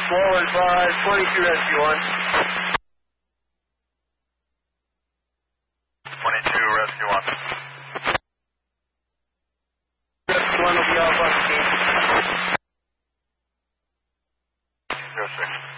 415, 22 Rescue 1. 22 Rescue 1. Rescue 1 will be off on the scene. 06.